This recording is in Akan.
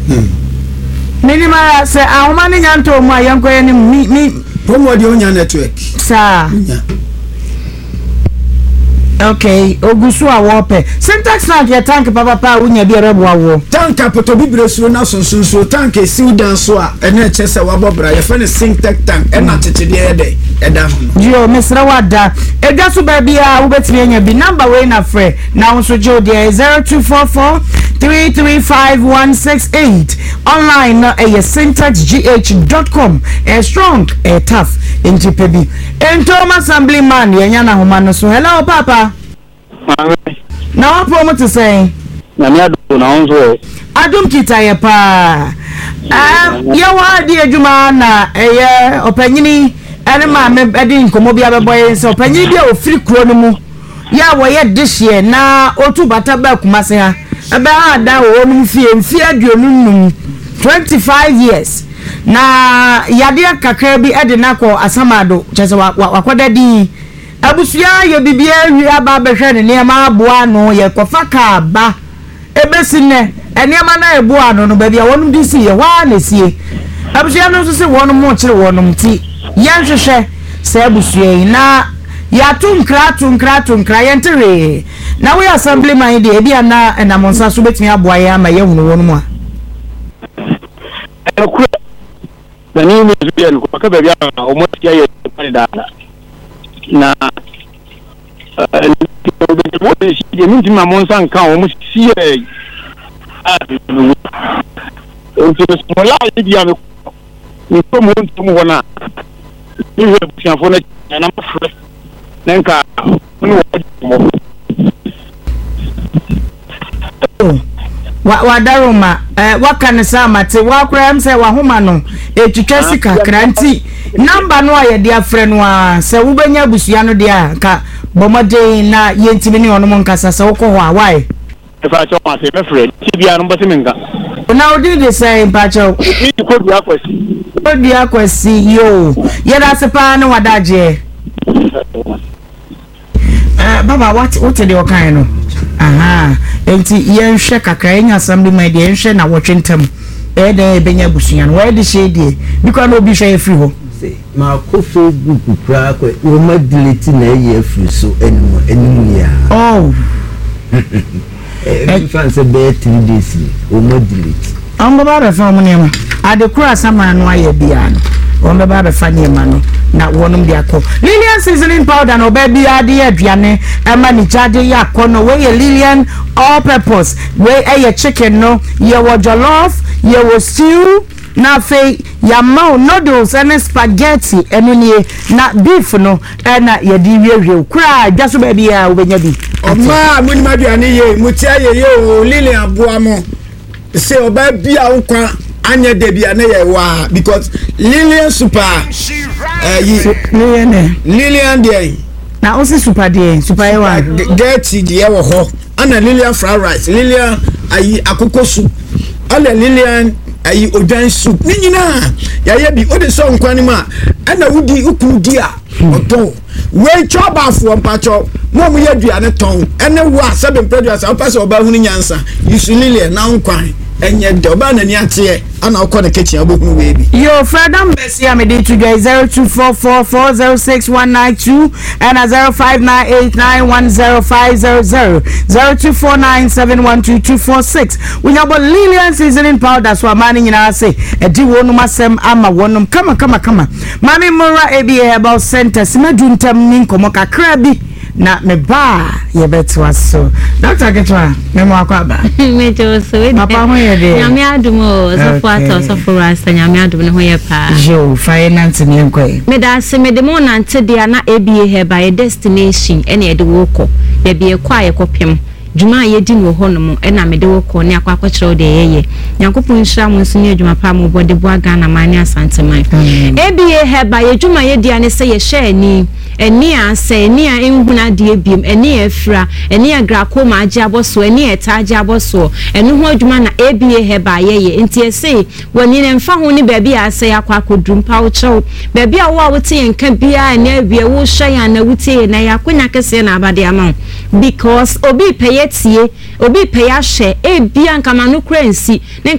minima se ahoma ne nyanto mu ayanko ye ni promo de onya network sa okay ogusu a wope syntax na your tank papa unya bi reboa wo tank apoto bibire suro na sonso tank esiw dan so a ene chese wabobra ye fene syntax tank ena tetede ede eda ho jo mesra wada ega so ba bia wo betimi anya bi number we na frɛ na wo so jo de 0244 335 online na syntaxgh.com strong tough ntipebi Entoma assemblyman yenya na homa no so hello papa na wa promo to say na me adu na onzo adum kita ye pa ye wa di adwuma na eye opanyini ene ma me edi nkomo bia beboye se opanyini bia ofiri kuro no mu ya wo ye dishie na otu bata ba kumase ha ebe ada wo no mfie aduonum 25 years na yade kakra bi ede nakọ asamado chese wakwada di abusuya ye bibia wi aba behwe ne niam aboa no ye kofa ka ba ebesine eniam na eboa no ba bia wonum di si ye wa na sie abusuya no so se wonum mo kire wonum ti yanhwehwe se abusuya yi na ya tunkra yentere na we assemblyman de bia na monsa so betimi aboa ye ama ye hunu wonum a Nani mzuri ni kwa sababu ya umoja ya Canada na ni mtu mamonsa nkan omusie smola idi ya ni komo ntumu wana ni webu fona na mafre nanka ni wo wa daruma waka sama te wa kura mse wa homa no etwitwa sika kranti number no aye dia frɛ no a se wo benya busua no dia ka bomode na yentimi ne ono nkasa se wo kɔ ho a why fa cho ma se me frɛ ti bia no bose menka na odi de say pacho ni ko du akwasi yo ye da se pa no wadaje baba what the okan no aha enti yenhwe kakra enya assembly my de yenhwe na wotwentam de benya busua no we de shede because no bi hwe free ho ma ko Facebook kura ko wo ma delete na ye free so enimu ya oh fan se be 3 days wo ma delete baba refa mo nema ade kura sama no aye bia no baba refa nema no na wonum de akọ Lilian seasoning powder no baby ade aduane ama ni jade yakono we ye Lilian all purpose we eye chicken no ye wo jollof ye wo stew na fe ya mau noodles and spaghetti enu nie na beef no na ye di wiewie kura dwaso baby a obenya bi oma muni maduane ye mutia ye o Lilian aboamo se oba bia nkwa anya de bia na ye wa because Lilian super Lilian de na osi super de super ye wa dirty de ye wo ho ana Lilian fried rice Lilian ayi akoko soup ana Lilian ayi odan soup ni nyina ya ye bi odi so nkwani ma ana wudi ukun di a oton we choba fo mpacho mo mu ye duane ton ene wa seven produce apasa oba hunu nyansa yusu Lilian na nkwan enye de oba na ni ate ana okọ the kitchen abohunu we bi yo fredam besi amede to 0244406192 and 0598910500 0249712246 we have Lilian seasoning powder so amani nyina say edi wonu masem ama wonum kama mami mura ebi about center simadu ntam ni nkomo kakra bi na me ba ye betwa so Dr. Getwa me mo akwaba me jo so papa ho ye de nyame adumo so fata so for rasta nyame adum ne ho ye pa jo finance ni enkoy me da se me de mo nante dia na ebie he ba ye destination ene ye de woko ye bie kwa ye kopem djuma ye di no honom ena me de woko ne akwa kwakire de yeye nyankopon hira mo nso ne djuma pa mo bode bo aga na mani asanteman ebie he ba ye djuma ye dia ne se ye share ni eni ase eni a enhuna de ebiem eni afra eni agrako ma age aboso eni eta age aboso eni ho adwuma na ebie he ba ye enti ese woni ne mfa ho ni baabi ase akwa kodrum pa wo chew baabi a wo a wote enka bia na abie wo hwe ya na wote na yakonya kese na abade ama because obi peye tie obi peye hye ebia nka ma no kura nsi